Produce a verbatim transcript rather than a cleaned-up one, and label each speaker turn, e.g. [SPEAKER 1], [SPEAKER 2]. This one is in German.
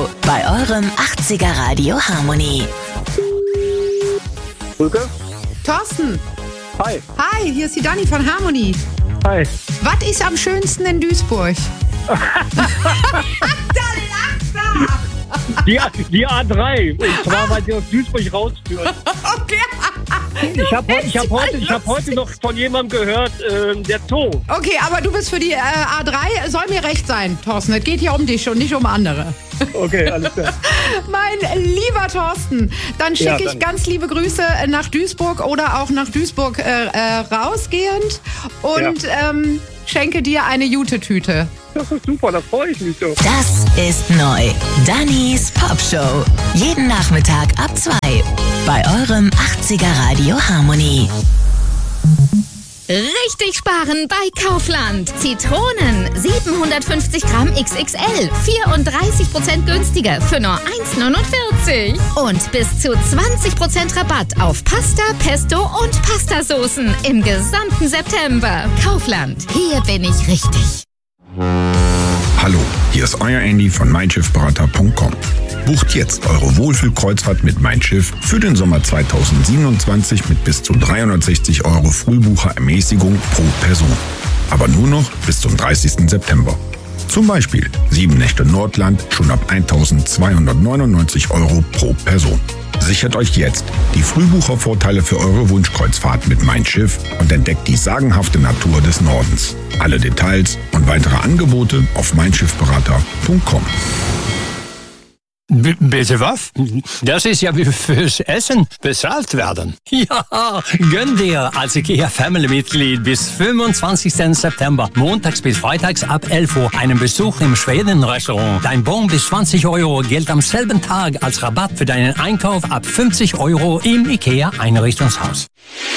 [SPEAKER 1] Show bei eurem achtziger Radio Harmony.
[SPEAKER 2] Ulke?
[SPEAKER 3] Thorsten.
[SPEAKER 2] Hi.
[SPEAKER 3] Hi, hier ist die Dani von Harmony.
[SPEAKER 2] Hi.
[SPEAKER 3] Was ist am schönsten in Duisburg? Da lacht er!
[SPEAKER 2] Die, die A drei. Und zwar, weil sie aus Duisburg rausführt.
[SPEAKER 3] Okay.
[SPEAKER 2] Ich habe ich hab heute, ich hab heute noch von jemandem gehört, äh, der Zoo.
[SPEAKER 3] Okay, aber du bist für die äh, A drei. Soll mir recht sein, Thorsten. Es geht hier um dich und nicht um andere.
[SPEAKER 2] Okay, alles klar.
[SPEAKER 3] Mein lieber Thorsten, dann schicke
[SPEAKER 2] Ja,
[SPEAKER 3] ich
[SPEAKER 2] danke.
[SPEAKER 3] ganz liebe Grüße nach Duisburg oder auch nach Duisburg äh, äh, rausgehend und
[SPEAKER 2] Ja.
[SPEAKER 3] ähm, schenke dir eine Jute-Tüte.
[SPEAKER 2] Das ist super, da freue ich mich so.
[SPEAKER 1] Das ist neu. Dannys Pop Show. Jeden Nachmittag ab zwei bei eurem achtziger Radio Harmony.
[SPEAKER 4] Richtig sparen bei Kaufland. Zitronen siebenhundertfünfzig Gramm X X L, vierunddreißig Prozent günstiger für nur eins neunundvierzig. Und bis zu zwanzig Prozent Rabatt auf Pasta, Pesto und Pastasoßen im gesamten September. Kaufland, hier bin ich richtig.
[SPEAKER 5] Hallo, hier ist euer Andy von mein schiff berater punkt com. Bucht jetzt eure Wohlfühlkreuzfahrt mit Mein Schiff für den Sommer zweitausendsiebenundzwanzig mit bis zu dreihundertsechzig Euro Frühbucherermäßigung pro Person. Aber nur noch bis zum dreißigsten September. Zum Beispiel sieben Nächte Nordland schon ab eintausendzweihundertneunundneunzig Euro pro Person. Sichert euch jetzt die Frühbuchervorteile für eure Wunschkreuzfahrt mit Mein Schiff und entdeckt die sagenhafte Natur des Nordens. Alle Details und weitere Angebote auf mein schiff berater punkt com.
[SPEAKER 6] B- bitte was? Das ist ja wie fürs Essen bezahlt werden. Ja, gönn dir als IKEA-Family-Mitglied bis fünfundzwanzigsten September, montags bis freitags ab elf Uhr, einen Besuch im Schweden-Restaurant. Dein Bon bis zwanzig Euro gilt am selben Tag als Rabatt für deinen Einkauf ab fünfzig Euro im IKEA-Einrichtungshaus.